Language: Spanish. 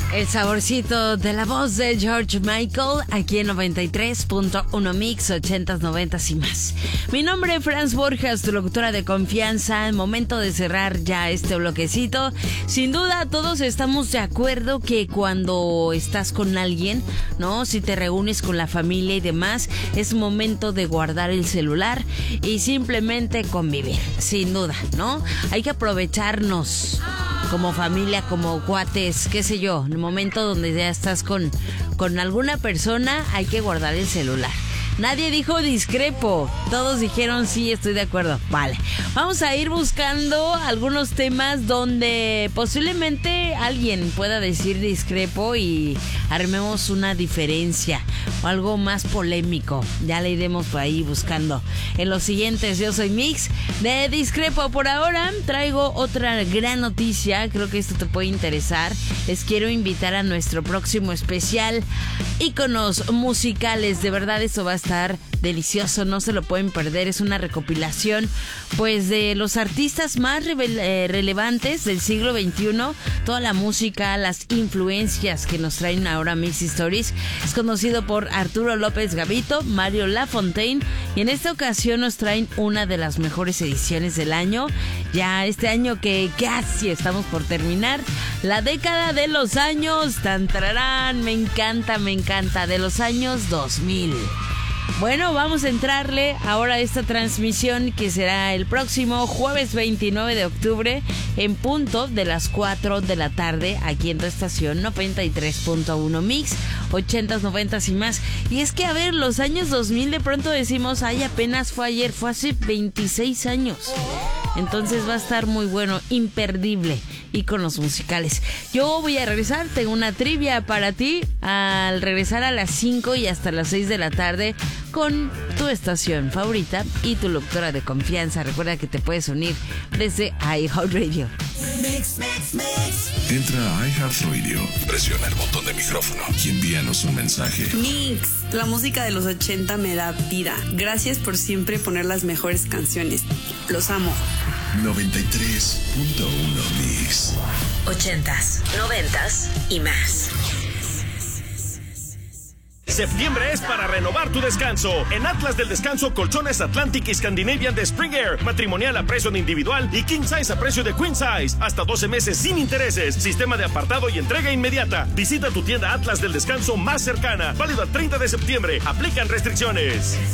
El saborcito de la voz de George Michael, aquí en 93.1 Mix, 80s, 90s y más. Mi nombre es Franz Borjas, tu locutora de confianza. Momento de cerrar ya este bloquecito. Sin duda, todos estamos de acuerdo que cuando estás con alguien, ¿no? Si te reúnes con la familia y demás, es momento de guardar el celular y simplemente convivir. Sin duda, ¿no? Hay que aprovecharnos como familia, como cuates, qué sé yo, en el momento donde ya estás con alguna persona, hay que guardar el celular. Nadie dijo discrepo, todos dijeron sí, estoy de acuerdo. Vale, vamos a ir buscando algunos temas donde posiblemente alguien pueda decir discrepo y armemos una diferencia o algo más polémico. Ya le iremos por ahí buscando en los siguientes. Yo soy Mix de Discrepo. Por ahora traigo otra gran noticia, creo que esto te puede interesar. Les quiero invitar a nuestro próximo especial íconos musicales. De verdad, eso va a estar delicioso, no se lo pueden perder. Es una recopilación pues de los artistas más relevantes del siglo XXI, toda la música, las influencias que nos traen ahora Mix Stories. Es conocido por Arturo López Gavito, Mario Lafontaine, y en esta ocasión nos traen una de las mejores ediciones del año. Ya este año que casi estamos por terminar, la década de los años, tantararán, me encanta, de los años 2000. Bueno, vamos a entrarle ahora a esta transmisión que será el próximo jueves 29 de octubre en punto de las 4 de la tarde aquí en tu estación 93.1 Mix, 80s, 90s y más. Y es que, a ver, los años 2000 de pronto decimos, ay, apenas fue ayer, fue hace 26 años. Entonces va a estar muy bueno, imperdible, íconos musicales. Yo voy a regresar, tengo una trivia para ti al regresar a las 5 y hasta las 6 de la tarde con tu estación favorita y tu locutora de confianza. Recuerda que te puedes unir desde iHeartRadio. Entra a iHeartRadio, presiona el botón de micrófono y envíanos un mensaje. Mix, la música de los 80 me da vida. Gracias por siempre poner las mejores canciones. Los amo. 93.1 Mix. 80s, 90s y más. Septiembre es para renovar tu descanso. En Atlas del Descanso, colchones Atlantic y Scandinavian de Spring Air, matrimonial a precio de individual y king size a precio de queen size. Hasta 12 meses sin intereses. Sistema de apartado y entrega inmediata. Visita tu tienda Atlas del Descanso más cercana. Válido al 30 de septiembre. Aplican restricciones.